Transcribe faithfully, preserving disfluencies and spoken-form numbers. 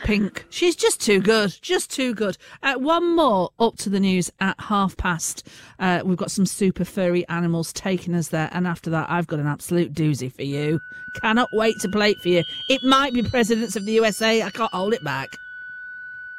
Pink. She's just too good. Just too good. Uh, one more up to the news at half past. Uh, we've got some super furry animals taking us there. And after that, I've got an absolute doozy for you. Cannot wait to play it for you. It might be Presidents of the U S A. I can't hold it back.